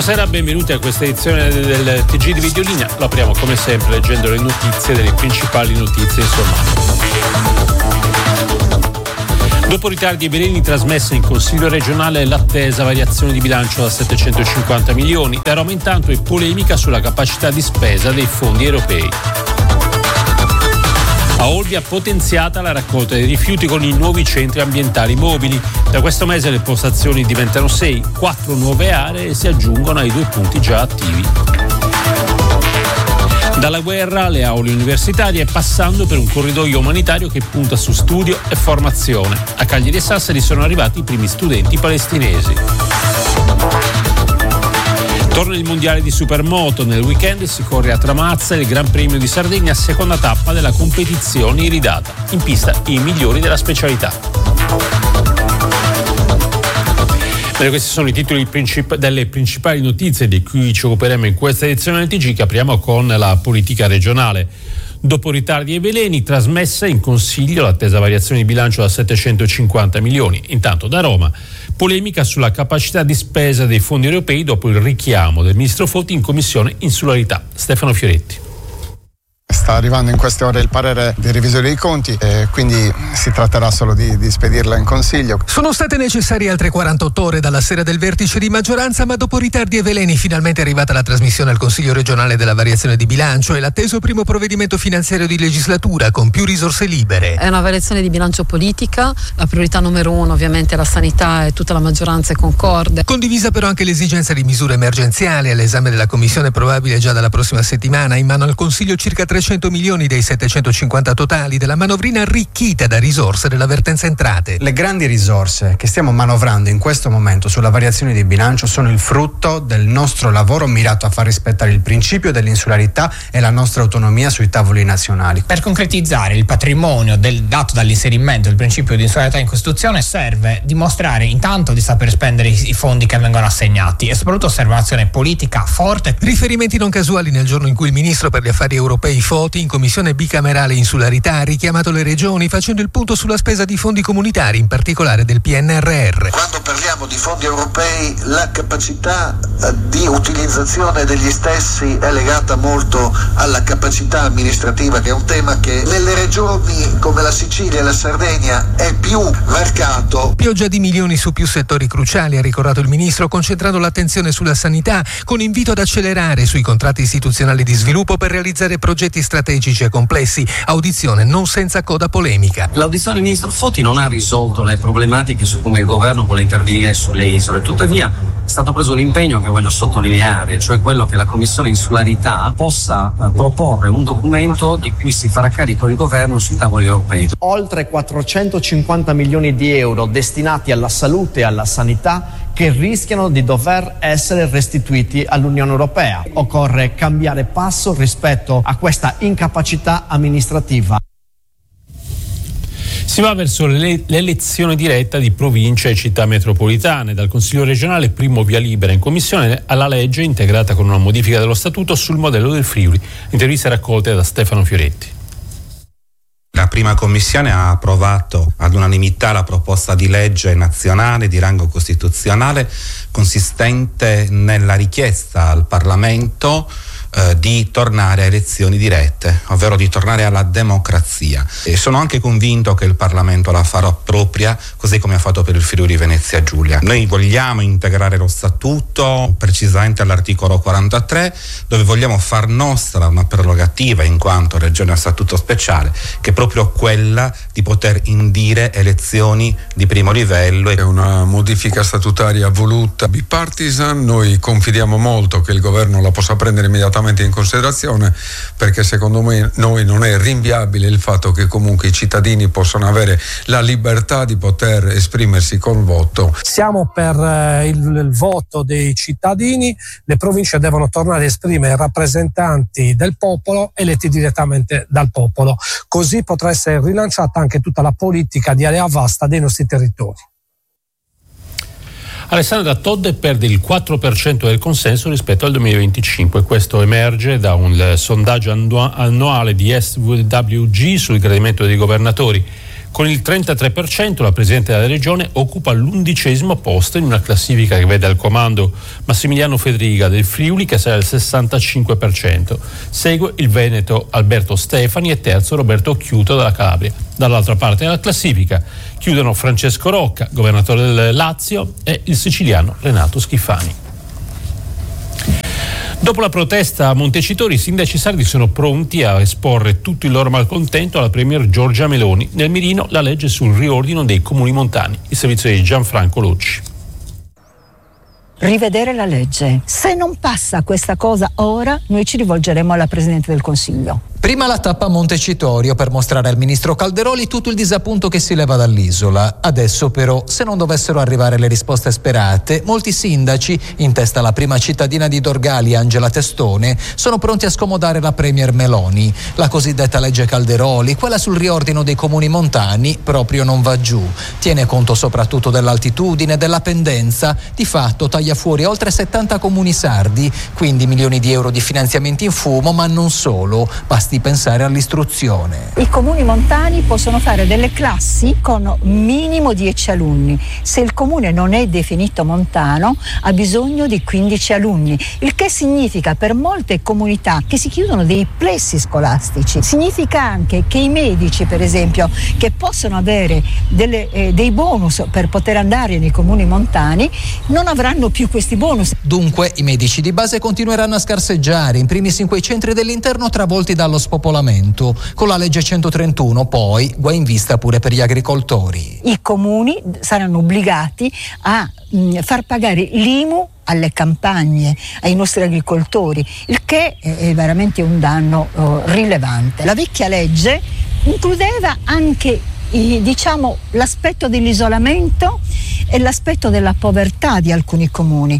Buonasera, benvenuti a questa edizione del TG di Videolinea. Lo apriamo come sempre leggendo le notizie delle principali notizie in sommario. Dopo ritardi e veleni, trasmessa in Consiglio regionale l'attesa variazione di bilancio da 750 milioni. Da Roma intanto è polemica sulla capacità di spesa dei fondi europei. A Olbia potenziata la raccolta dei rifiuti con i nuovi centri ambientali mobili. Da questo mese le postazioni diventano 6, 4 nuove aree si aggiungono ai 2 punti già attivi. Dalla guerra alle aule universitarie, passando per un corridoio umanitario che punta su studio e formazione. A Cagliari e Sassari sono arrivati i primi studenti palestinesi. Torna il mondiale di Supermoto, nel weekend si corre a Tramazza il Gran Premio di Sardegna, seconda tappa della competizione iridata. In pista i migliori della specialità. Questi sono i titoli delle principali notizie di cui ci occuperemo in questa edizione del TG, che apriamo con la politica regionale. Dopo ritardi e veleni, trasmessa in Consiglio l'attesa variazione di bilancio da 750 milioni. Intanto da Roma, polemica sulla capacità di spesa dei fondi europei dopo il richiamo del ministro Foti in Commissione Insularità. Stefano Fioretti. Sta arrivando in queste ore il parere dei revisori dei conti e quindi si tratterà solo di spedirla in Consiglio. Sono state necessarie altre 48 ore dalla sera del vertice di maggioranza, ma dopo ritardi e veleni finalmente è arrivata la trasmissione al Consiglio regionale della variazione di bilancio e l'atteso primo provvedimento finanziario di legislatura con più risorse libere. È una variazione di bilancio politica, la priorità numero 1 ovviamente è la sanità e tutta la maggioranza è concorde. Condivisa però anche l'esigenza di misure emergenziali all'esame della Commissione probabile già dalla prossima settimana. In mano al Consiglio circa 300 milioni dei 750 totali della manovrina arricchita da risorse della vertenza entrate. Le grandi risorse che stiamo manovrando in questo momento sulla variazione di bilancio sono il frutto del nostro lavoro mirato a far rispettare il principio dell'insularità e la nostra autonomia sui tavoli nazionali. Per concretizzare il patrimonio dato dall'inserimento del principio di insularità in Costituzione serve dimostrare intanto di saper spendere i fondi che vengono assegnati e soprattutto serve un'azione politica forte. Riferimenti non casuali nel giorno in cui il ministro per gli affari europei Foti in commissione bicamerale insularità ha richiamato le regioni facendo il punto sulla spesa di fondi comunitari, in particolare del PNRR. Quando parliamo di fondi europei la capacità di utilizzazione degli stessi è legata molto alla capacità amministrativa, che è un tema che nelle regioni come la Sicilia e la Sardegna è più marcato. Pioggia di milioni su più settori cruciali, ha ricordato il ministro, concentrando l'attenzione sulla sanità con invito ad accelerare sui contratti istituzionali di sviluppo per realizzare progetti strategici e complessi. Audizione non senza coda polemica. L'audizione del ministro Foti non ha risolto le problematiche su come il governo vuole intervenire sulle isole, tuttavia è stato preso un impegno che voglio sottolineare, cioè quello che la Commissione Insularità possa proporre un documento di cui si farà carico il governo sui tavoli europei. Oltre 450 milioni di euro destinati alla salute e alla sanità che rischiano di dover essere restituiti all'Unione Europea. Occorre cambiare passo rispetto a questa incapacità amministrativa. Si va verso l'elezione diretta di province e città metropolitane. Dal Consiglio regionale primo via libera in commissione alla legge integrata con una modifica dello statuto sul modello del Friuli. Interviste raccolte da Stefano Fioretti. La prima commissione ha approvato all'unanimità la proposta di legge nazionale di rango costituzionale consistente nella richiesta al Parlamento di tornare a elezioni dirette, ovvero di tornare alla democrazia. E sono anche convinto che il Parlamento la farà propria, così come ha fatto per il Friuli Venezia Giulia. Noi vogliamo integrare lo statuto precisamente all'articolo 43, dove vogliamo far nostra una prerogativa in quanto regione a statuto speciale, che è proprio quella di poter indire elezioni di primo livello. È una modifica statutaria voluta bipartisan, noi confidiamo molto che il governo la possa prendere immediatamente in considerazione, perché secondo noi non è rinviabile il fatto che comunque i cittadini possano avere la libertà di poter esprimersi col voto. Siamo per il voto dei cittadini, le province devono tornare a esprimere rappresentanti del popolo eletti direttamente dal popolo, così potrà essere rilanciata anche tutta la politica di area vasta dei nostri territori. Alessandra Todde perde il 4% del consenso rispetto al 2025. Questo emerge da un sondaggio annuale di SWG sul gradimento dei governatori. Con il 33% la Presidente della Regione occupa l'11° posto in una classifica che vede al comando Massimiliano Fedriga del Friuli, che sale al 65%. Segue il Veneto Alberto Stefani e terzo Roberto Chiuto della Calabria. Dall'altra parte della classifica chiudono Francesco Rocca, governatore del Lazio, e il siciliano Renato Schifani. Dopo la protesta a Montecitorio, i sindaci sardi sono pronti a esporre tutto il loro malcontento alla Premier Giorgia Meloni. Nel mirino la legge sul riordino dei comuni montani. Il servizio di Gianfranco Lucci. Rivedere la legge. Se non passa questa cosa ora, noi ci rivolgeremo alla Presidente del Consiglio. Prima la tappa a Montecitorio per mostrare al ministro Calderoli tutto il disappunto che si leva dall'isola. Adesso però, se non dovessero arrivare le risposte sperate, molti sindaci, in testa alla prima cittadina di Dorgali, Angela Testone, sono pronti a scomodare la Premier Meloni. La cosiddetta legge Calderoli, quella sul riordino dei comuni montani, proprio non va giù. Tiene conto soprattutto dell'altitudine, della pendenza, di fatto taglia fuori oltre 70 comuni sardi, quindi milioni di euro di finanziamenti in fumo, ma non solo. Basta di pensare all'istruzione. I comuni montani possono fare delle classi con minimo 10 alunni. Se il comune non è definito montano, ha bisogno di 15 alunni, il che significa per molte comunità che si chiudono dei plessi scolastici. Significa anche che i medici, per esempio, che possono avere dei bonus per poter andare nei comuni montani, non avranno più questi bonus. Dunque i medici di base continueranno a scarseggiare, in primis in quei centri dell'interno travolti dallo spopolamento. Con la legge 131 poi guai in vista pure per gli agricoltori. I comuni saranno obbligati a far pagare l'IMU alle campagne, ai nostri agricoltori, il che è veramente un danno rilevante. La vecchia legge includeva anche l'aspetto dell'isolamento e l'aspetto della povertà di alcuni comuni.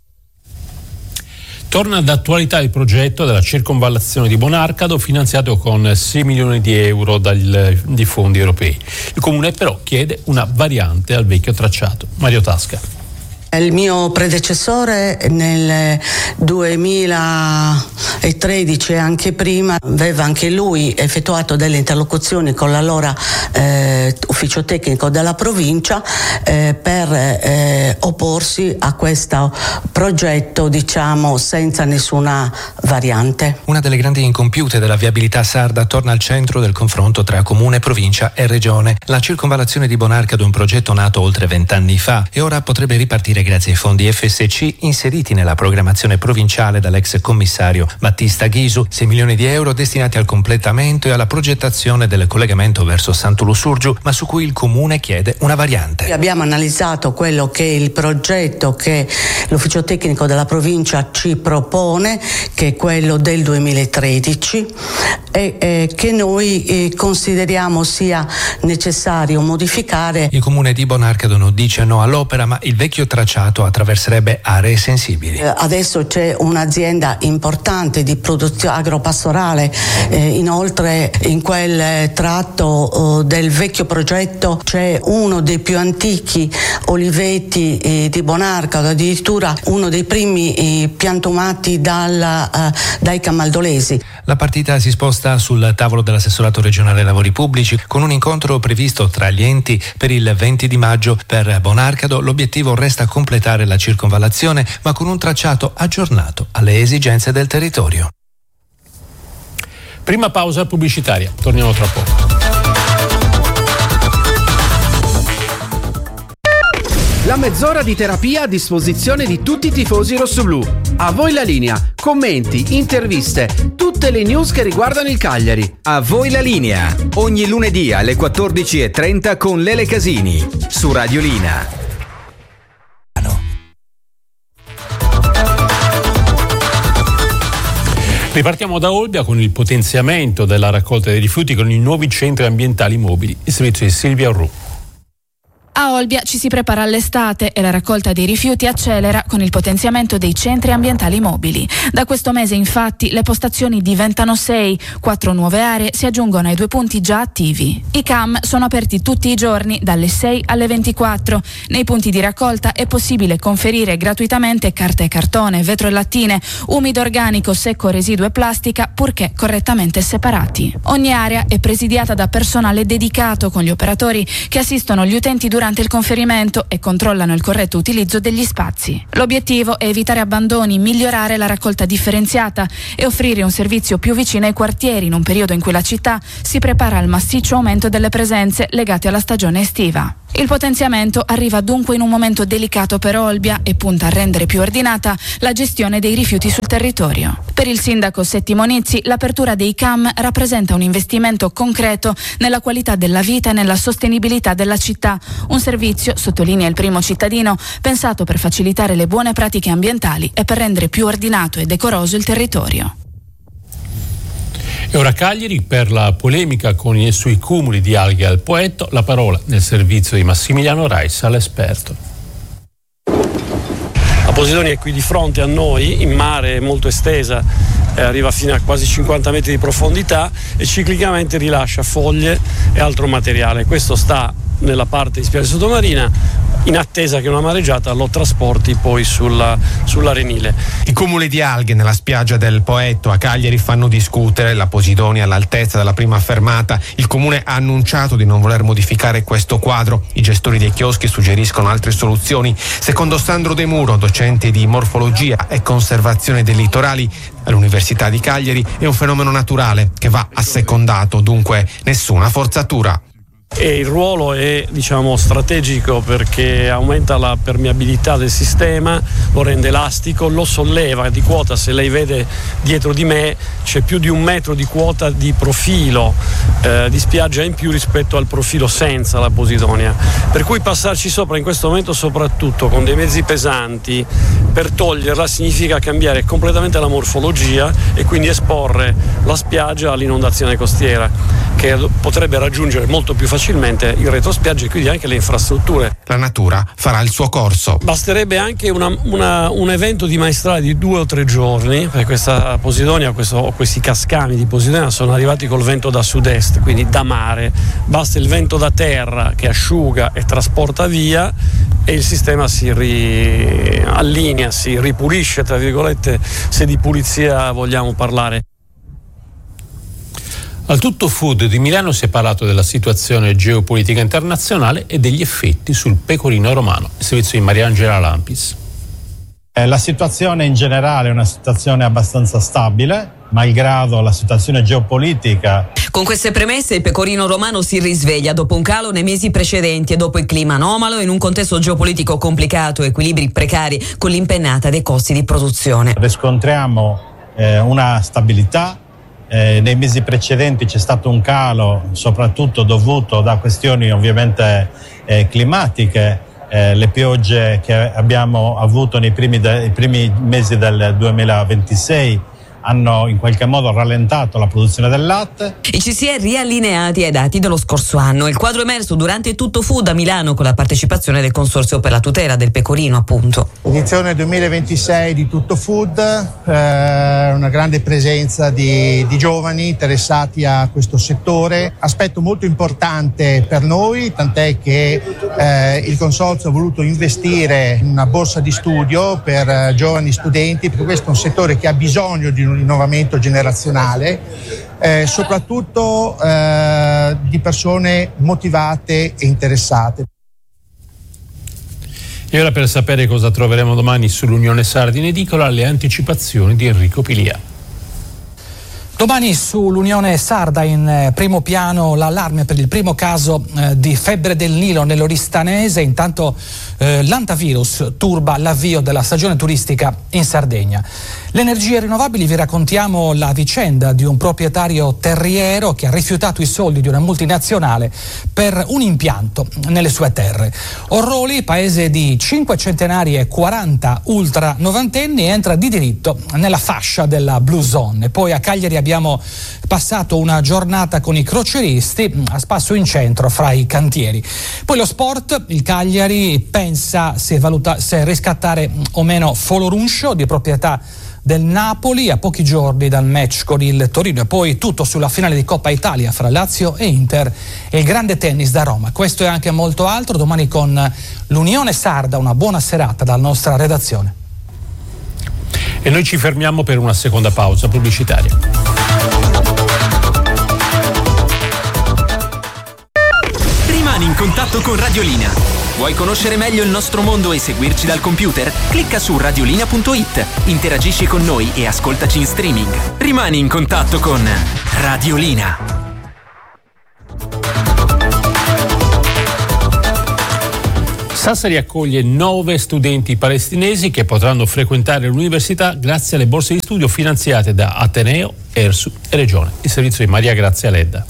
Torna d'attualità il progetto della circonvallazione di Bonarcado, finanziato con 6 milioni di euro di fondi europei. Il comune però chiede una variante al vecchio tracciato. Mario Tasca. Il mio predecessore nel 2013 e anche prima aveva anche lui effettuato delle interlocuzioni con l'allora ufficio tecnico della provincia per opporsi a questo progetto, senza nessuna variante. Una delle grandi incompiute della viabilità sarda torna al centro del confronto tra comune, provincia e regione. La circonvallazione di Bonarcado è un progetto nato oltre 20 anni fa e ora potrebbe ripartire grazie ai fondi FSC inseriti nella programmazione provinciale dall'ex commissario Battista Ghisu, 6 milioni di euro destinati al completamento e alla progettazione del collegamento verso Sant'Ulusurgiu, ma su cui il comune chiede una variante. Abbiamo analizzato quello che è il progetto che l'ufficio tecnico della provincia ci propone, che è quello del 2013 e che noi consideriamo sia necessario modificare. Il comune di Bonarcado non dice no all'opera, ma il vecchio tracciato attraverserebbe aree sensibili. Adesso c'è un'azienda importante di produzione agropastorale, inoltre in quel tratto del vecchio progetto c'è uno dei più antichi oliveti di Bonarcado, addirittura uno dei primi piantumati dai camaldolesi. La partita si sposta sul tavolo dell'assessorato regionale lavori pubblici con un incontro previsto tra gli enti per il 20 di maggio. Per Bonarcado l'obiettivo resta completare la circonvallazione, ma con un tracciato aggiornato alle esigenze del territorio. Prima pausa pubblicitaria, torniamo tra poco. La mezz'ora di terapia a disposizione di tutti i tifosi rossoblù. A voi la linea, commenti, interviste, tutte le news che riguardano il Cagliari. A voi la linea, ogni lunedì alle 14:30 con Lele Casini, su Radiolina. Ripartiamo da Olbia con il potenziamento della raccolta dei rifiuti con i nuovi centri ambientali mobili. Il servizio di Silvia Orru. A Olbia ci si prepara all'estate e la raccolta dei rifiuti accelera con il potenziamento dei centri ambientali mobili. Da questo mese infatti le postazioni diventano 6, 4 nuove aree si aggiungono ai 2 punti già attivi. I CAM sono aperti tutti i giorni dalle 6 alle 24. Nei punti di raccolta è possibile conferire gratuitamente carta e cartone, vetro e lattine, umido organico, secco, residuo e plastica, purché correttamente separati. Ogni area è presidiata da personale dedicato con gli operatori che assistono gli utenti durante il conferimento e controllano il corretto utilizzo degli spazi. L'obiettivo è evitare abbandoni, migliorare la raccolta differenziata e offrire un servizio più vicino ai quartieri in un periodo in cui la città si prepara al massiccio aumento delle presenze legate alla stagione estiva. Il potenziamento arriva dunque in un momento delicato per Olbia e punta a rendere più ordinata la gestione dei rifiuti sul territorio. Per il sindaco Settimo Nizzi, l'apertura dei CAM rappresenta un investimento concreto nella qualità della vita e nella sostenibilità della città, un servizio, sottolinea il primo cittadino, pensato per facilitare le buone pratiche ambientali e per rendere più ordinato e decoroso il territorio. E ora Cagliari, per la polemica sui cumuli di alghe al Poetto, la parola nel servizio di Massimiliano Reis all'esperto. La Posidonia è qui di fronte a noi, in mare molto estesa, arriva fino a quasi 50 metri di profondità e ciclicamente rilascia foglie e altro materiale. Questo sta nella parte di spiaggia sottomarina, in attesa che una mareggiata lo trasporti poi sull'arenile. I cumuli di alghe nella spiaggia del Poetto a Cagliari fanno discutere. La Posidonia all'altezza della prima fermata. Il comune ha annunciato di non voler modificare questo quadro. I gestori dei chioschi suggeriscono altre soluzioni. Secondo Sandro De Muro, docente di morfologia e conservazione dei litorali all'Università di Cagliari, è un fenomeno naturale che va assecondato, dunque nessuna forzatura. E il ruolo è strategico perché aumenta la permeabilità del sistema, lo rende elastico, lo solleva di quota. Se lei vede dietro di me c'è più di 1 metro di quota di profilo di spiaggia in più rispetto al profilo senza la Posidonia, per cui passarci sopra in questo momento, soprattutto con dei mezzi pesanti, per toglierla significa cambiare completamente la morfologia e quindi esporre la spiaggia all'inondazione costiera, che potrebbe raggiungere molto più facilmente il retrospiaggia e quindi anche le infrastrutture. La natura farà il suo corso. Basterebbe anche un evento di maestrale di 2 o 3 giorni, perché questa Posidonia, questi cascami di Posidonia sono arrivati col vento da sud-est, quindi da mare. Basta il vento da terra che asciuga e trasporta via e il sistema si allinea, si ripulisce, tra virgolette, se di pulizia vogliamo parlare. Al Tutto Food di Milano si è parlato della situazione geopolitica internazionale e degli effetti sul pecorino romano. Il servizio di Mariangela Lampis. La situazione in generale è una situazione abbastanza stabile, malgrado la situazione geopolitica. Con queste premesse il pecorino romano si risveglia dopo un calo nei mesi precedenti e dopo il clima anomalo in un contesto geopolitico complicato, equilibri precari con l'impennata dei costi di produzione. Riscontriamo una stabilità. Nei mesi precedenti c'è stato un calo soprattutto dovuto da questioni ovviamente climatiche, le piogge che abbiamo avuto nei primi mesi del 2026 hanno in qualche modo rallentato la produzione del latte. E ci si è riallineati ai dati dello scorso anno. Il quadro emerso durante il Tutto Food a Milano con la partecipazione del Consorzio per la tutela del pecorino, appunto. Edizione 2026 di Tutto Food, una grande presenza di giovani interessati a questo settore, aspetto molto importante per noi, tant'è che il Consorzio ha voluto investire in una borsa di studio per giovani studenti, perché questo è un settore che ha bisogno di un rinnovamento generazionale, soprattutto di persone motivate e interessate. E ora, per sapere cosa troveremo domani sull'Unione Sarda in edicola, le anticipazioni di Enrico Pilia. Domani sull'Unione Sarda in primo piano l'allarme per il primo caso di febbre del Nilo nell'Oristanese. Intanto l'antavirus turba l'avvio della stagione turistica in Sardegna. Le energie rinnovabili, vi raccontiamo la vicenda di un proprietario terriero che ha rifiutato i soldi di una multinazionale per un impianto nelle sue terre. Orroli, paese di 5 centenari e 40 ultra novantenni, entra di diritto nella fascia della Blue Zone. E poi a Cagliari abbiamo abbiamo passato una giornata con i croceristi a spasso in centro fra i cantieri. Poi lo sport, il Cagliari pensa se riscattare o meno Foloruncio, di proprietà del Napoli, a pochi giorni dal match con il Torino. E poi tutto sulla finale di Coppa Italia fra Lazio e Inter e il grande tennis da Roma. Questo e anche molto altro domani con l'Unione Sarda. Una buona serata dalla nostra redazione. E noi ci fermiamo per una seconda pausa pubblicitaria. Rimani in contatto con Radiolina. Vuoi conoscere meglio il nostro mondo e seguirci dal computer? Clicca su radiolina.it, interagisci con noi e ascoltaci in streaming. Rimani in contatto con Radiolina. Sassari accoglie 9 studenti palestinesi che potranno frequentare l'università grazie alle borse di studio finanziate da Ateneo, ERSU e Regione. Il servizio di Maria Grazia Ledda.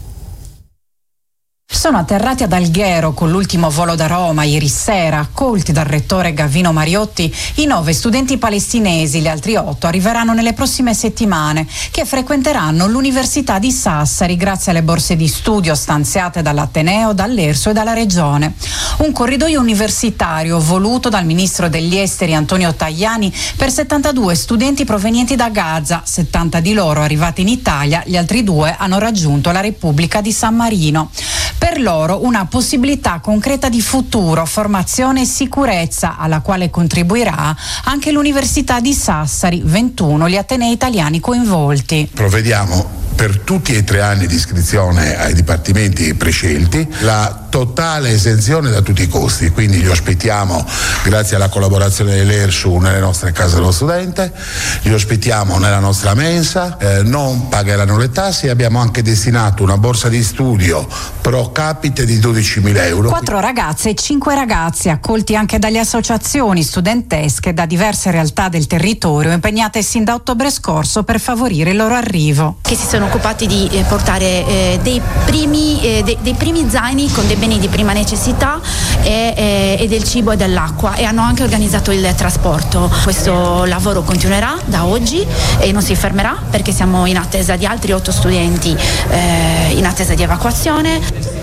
Sono atterrati ad Alghero con l'ultimo volo da Roma ieri sera, accolti dal rettore Gavino Mariotti, i 9 studenti palestinesi. Gli altri 8 arriveranno nelle prossime settimane, che frequenteranno l'Università di Sassari grazie alle borse di studio stanziate dall'Ateneo, dall'ERSU e dalla Regione. Un corridoio universitario voluto dal ministro degli esteri Antonio Tajani per 72 studenti provenienti da Gaza, 70 di loro arrivati in Italia, gli altri 2 hanno raggiunto la Repubblica di San Marino. Per loro una possibilità concreta di futuro, formazione e sicurezza, alla quale contribuirà anche l'Università di Sassari, 21 gli atenei italiani coinvolti. Provvediamo per tutti e 3 anni di iscrizione ai dipartimenti prescelti la totale esenzione da tutti i costi, quindi li ospitiamo grazie alla collaborazione dell'ERSU nelle nostre case dello studente, li ospitiamo nella nostra mensa, non pagheranno le tasse e abbiamo anche destinato una borsa di studio pro capite di 12.000 euro. 4 ragazze e 5 ragazzi accolti anche dalle associazioni studentesche da diverse realtà del territorio impegnate sin da ottobre scorso per favorire il loro arrivo. Che si sono occupati di portare dei primi zaini con dei beni di prima necessità e del cibo e dell'acqua, e hanno anche organizzato il trasporto. Questo lavoro continuerà da oggi e non si fermerà, perché siamo in attesa di altri 8 studenti in attesa di evacuazione.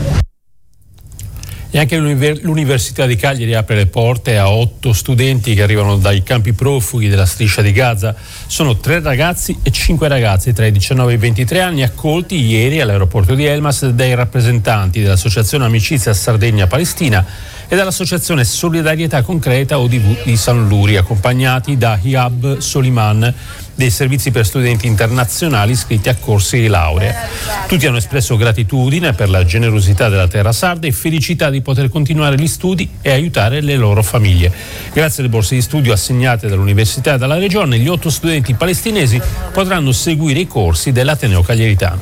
E anche l'Università di Cagliari apre le porte a 8 studenti che arrivano dai campi profughi della striscia di Gaza. Sono 3 ragazzi e 5 ragazze tra i 19 e i 23 anni accolti ieri all'aeroporto di Elmas dai rappresentanti dell'Associazione Amicizia Sardegna-Palestina e dall'Associazione Solidarietà Concreta ODV di San Luri, accompagnati da Hiab Soliman dei servizi per studenti internazionali iscritti a corsi di laurea. Tutti hanno espresso gratitudine per la generosità della terra sarda e felicità di poter continuare gli studi e aiutare le loro famiglie. Grazie alle borse di studio assegnate dall'Università e dalla Regione, gli 8 studenti palestinesi potranno seguire i corsi dell'Ateneo Cagliaritano.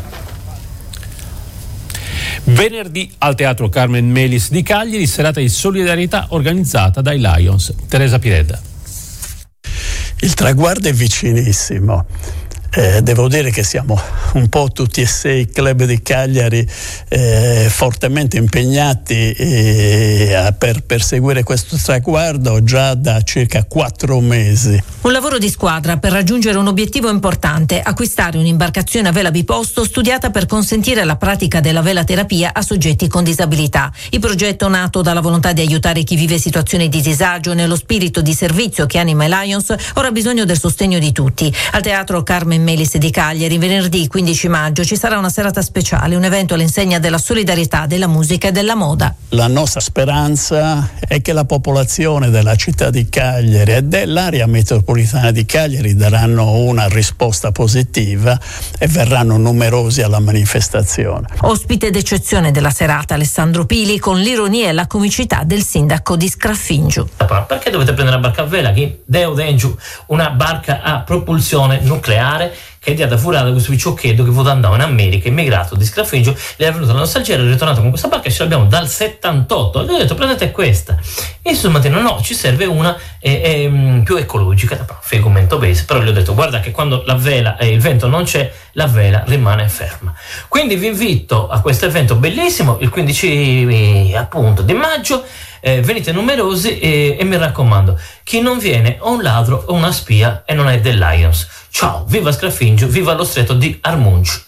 Venerdì al Teatro Carmen Melis di Cagliari, serata di solidarietà organizzata dai Lions. Teresa Piredda. Il traguardo è vicinissimo. Devo dire che siamo un po' tutti e 6 club di Cagliari fortemente impegnati per perseguire questo traguardo già da circa 4 mesi. Un lavoro di squadra per raggiungere un obiettivo importante: acquistare un'imbarcazione a vela biposto studiata per consentire la pratica della velaterapia a soggetti con disabilità. Il progetto, nato dalla volontà di aiutare chi vive situazioni di disagio nello spirito di servizio che anima i Lions, ora ha bisogno del sostegno di tutti. Al Teatro Carmen Melis di Cagliari, venerdì 15 maggio, ci sarà una serata speciale, un evento all'insegna della solidarietà, della musica e della moda. La nostra speranza è che la popolazione della città di Cagliari e dell'area metropolitana di Cagliari daranno una risposta positiva e verranno numerosi alla manifestazione. Ospite d'eccezione della serata Alessandro Pili, con l'ironia e la comicità del sindaco di Scraffingiu. Perché dovete prendere una barca a vela? Che una barca a propulsione nucleare che è diata furata questo picciochetto che vuole andare in America, immigrato di Scraffingiu, le è venuta la nostalgia, è ritornato con questa barca e ce l'abbiamo dal 78, e gli ho detto prendete questa, e sul mattino no, ci serve una più ecologica, commento base, però gli ho detto guarda che quando la vela e il vento non c'è, la vela rimane ferma. Quindi vi invito a questo evento bellissimo il 15 appunto di maggio, venite numerosi e mi raccomando, chi non viene o un ladro o una spia e non è del Lions. Ciao, viva Scarafingio, viva lo stretto di Armunch.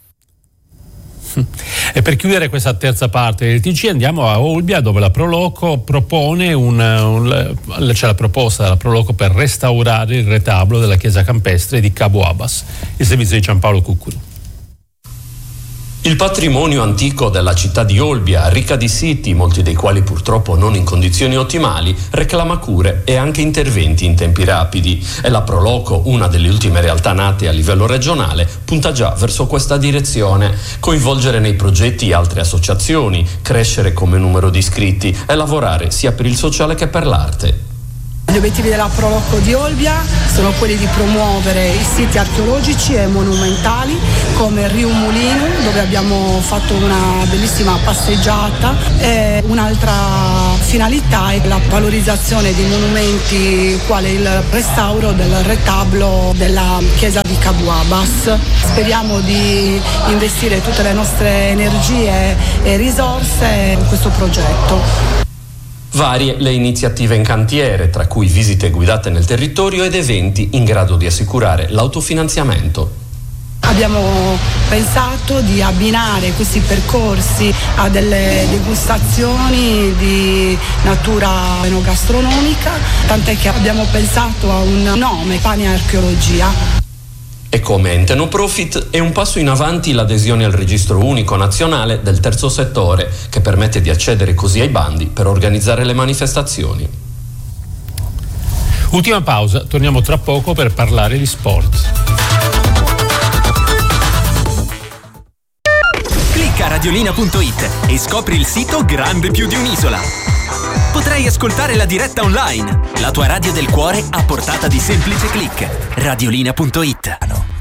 E per chiudere questa terza parte del TG andiamo a Olbia, dove la Proloco propone c'è la proposta della Proloco per restaurare il retablo della chiesa campestre di Cabo Abbas. Il servizio di Giampaolo Cuccuri. Il patrimonio antico della città di Olbia, ricca di siti, molti dei quali purtroppo non in condizioni ottimali, reclama cure e anche interventi in tempi rapidi. E la Proloco, una delle ultime realtà nate a livello regionale, punta già verso questa direzione. Coinvolgere nei progetti altre associazioni, crescere come numero di iscritti e lavorare sia per il sociale che per l'arte. Gli obiettivi della Proloco di Olbia sono quelli di promuovere i siti archeologici e monumentali come il Riu Mulino, dove abbiamo fatto una bellissima passeggiata, e un'altra finalità è la valorizzazione di monumenti quale il restauro del retablo della chiesa di Cabo Abbas. Speriamo di investire tutte le nostre energie e risorse in questo progetto. Varie le iniziative in cantiere, tra cui visite guidate nel territorio ed eventi in grado di assicurare l'autofinanziamento. Abbiamo pensato di abbinare questi percorsi a delle degustazioni di natura enogastronomica, tant'è che abbiamo pensato a un nome, Pane Archeologia. E come ente no profit è un passo in avanti l'adesione al registro unico nazionale del terzo settore, che permette di accedere così ai bandi per organizzare le manifestazioni. Ultima pausa, torniamo tra poco per parlare di sport. Clicca radiolina.it e scopri il sito grande più di un'isola. Potrai ascoltare la diretta online, la tua radio del cuore a portata di semplice click. Radiolina.it.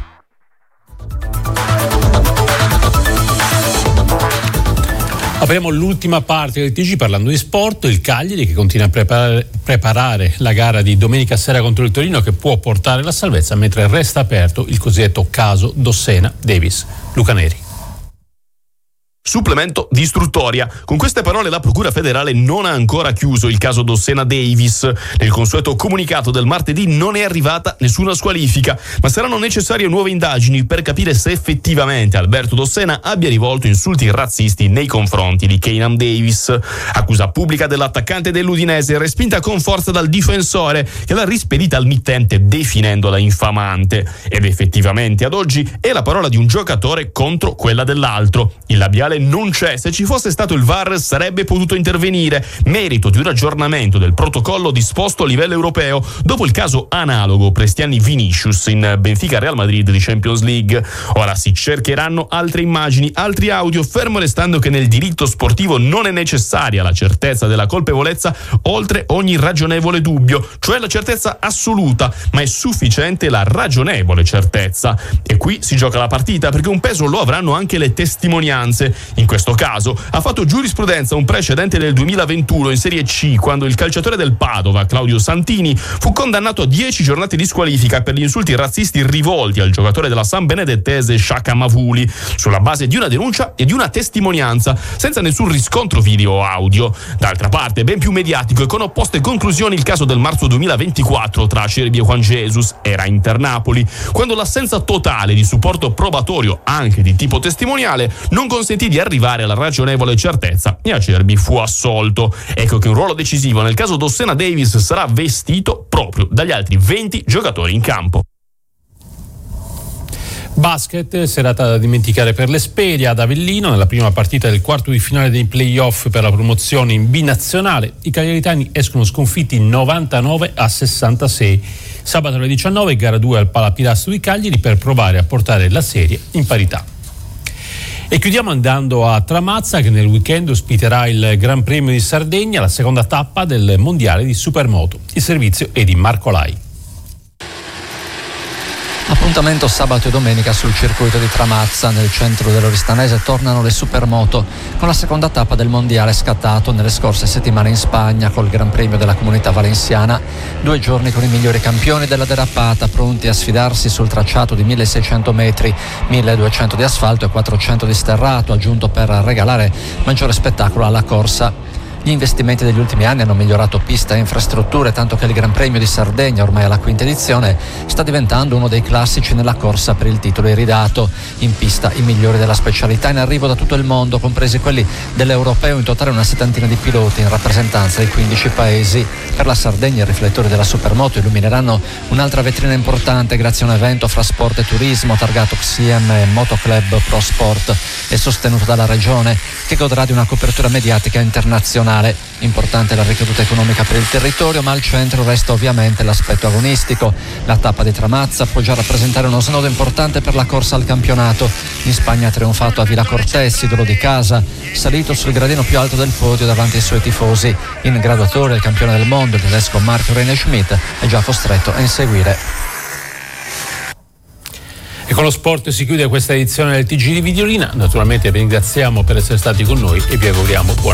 Apriamo l'ultima parte del TG parlando di sport. Il Cagliari che continua a preparare la gara di domenica sera contro il Torino, che può portare la salvezza, mentre resta aperto il cosiddetto caso Dossena-Davis. Luca Neri. Supplemento di istruttoria. Con queste parole la Procura federale non ha ancora chiuso il caso Dossena Davis. Nel consueto comunicato del martedì non è arrivata nessuna squalifica, ma saranno necessarie nuove indagini per capire se effettivamente Alberto Dossena abbia rivolto insulti razzisti nei confronti di Keenan Davis. Accusa pubblica dell'attaccante dell'Udinese respinta con forza dal difensore, che l'ha rispedita al mittente definendola infamante. Ed effettivamente ad oggi è la parola di un giocatore contro quella dell'altro. Il labiale non c'è. Se ci fosse stato il VAR sarebbe potuto intervenire, merito di un aggiornamento del protocollo disposto a livello europeo dopo il caso analogo Prestiani-Vinicius in Benfica-Real Madrid di Champions League. Ora si cercheranno altre immagini, altri audio, fermo restando che nel diritto sportivo non è necessaria la certezza della colpevolezza oltre ogni ragionevole dubbio, cioè la certezza assoluta, ma è sufficiente la ragionevole certezza. E qui si gioca la partita, perché un peso lo avranno anche le testimonianze. In questo caso ha fatto giurisprudenza un precedente del 2021 in Serie C, quando il calciatore del Padova, Claudio Santini, fu condannato a 10 giornate di squalifica per gli insulti razzisti rivolti al giocatore della San Benedettese Shaka Mavuli, sulla base di una denuncia e di una testimonianza, senza nessun riscontro video o audio. D'altra parte, ben più mediatico e con opposte conclusioni il caso del marzo 2024 tra Acerbi e Juan Jesus era Inter Napoli, quando l'assenza totale di supporto probatorio, anche di tipo testimoniale, non consentì di arrivare alla ragionevole certezza e Acerbi fu assolto. Ecco che un ruolo decisivo nel caso Dossena Davis sarà vestito proprio dagli altri 20 giocatori in campo. Basket, serata da dimenticare per l'Esperia ad Avellino, nella prima partita del quarto di finale dei playoff per la promozione in binazionale. I cagliaritani escono sconfitti 99-66. Sabato alle 19, gara 2 al Palapilastro di Cagliari per provare a portare la serie in parità. E chiudiamo andando a Tramazza, che nel weekend ospiterà il Gran Premio di Sardegna, la seconda tappa del mondiale di Supermoto. Il servizio è di Marco Lai. Appuntamento sabato e domenica sul circuito di Tramazza. Nel centro dell'Oristanese tornano le Supermoto con la seconda tappa del mondiale scattato nelle scorse settimane in Spagna col Gran Premio della Comunità Valenciana. 2 giorni con i migliori campioni della derapata, pronti a sfidarsi sul tracciato di 1600 metri, 1200 di asfalto e 400 di sterrato, aggiunto per regalare maggiore spettacolo alla corsa. Gli investimenti degli ultimi anni hanno migliorato pista e infrastrutture, tanto che il Gran Premio di Sardegna, ormai alla quinta edizione, sta diventando uno dei classici nella corsa per il titolo iridato. In pista i migliori della specialità in arrivo da tutto il mondo, compresi quelli dell'Europeo, in totale una settantina di piloti in rappresentanza di 15 paesi. Per la Sardegna i riflettori della Supermoto illumineranno un'altra vetrina importante grazie a un evento fra sport e turismo targato XCM e Motoclub Pro Sport e sostenuto dalla regione, che godrà di una copertura mediatica internazionale. Importante la ricaduta economica per il territorio, ma al centro resta ovviamente l'aspetto agonistico. La tappa di Tramazza può già rappresentare uno snodo importante per la corsa al campionato. In Spagna ha trionfato a Villa Cortés, idolo di casa, salito sul gradino più alto del podio davanti ai suoi tifosi. In graduatoria il campione del mondo, il tedesco Marco René Schmidt, è già costretto a inseguire. E con lo sport si chiude questa edizione del TG di Videolina. Naturalmente vi ringraziamo per essere stati con noi e vi auguriamo buona